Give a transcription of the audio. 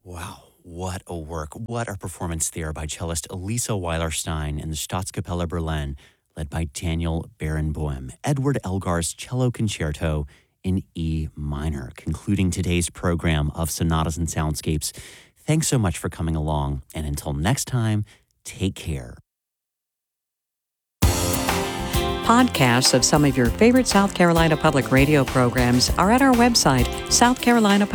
Wow, what a work. What a performance there by cellist Elisa Weilerstein and the Staatskapelle Berlin, led by Daniel Barenboim. Edward Elgar's cello concerto in E minor, concluding today's program of Sonatas and Soundscapes. Thanks so much for coming along, and until next time, take care. Podcasts of some of your favorite South Carolina Public Radio programs are at our website,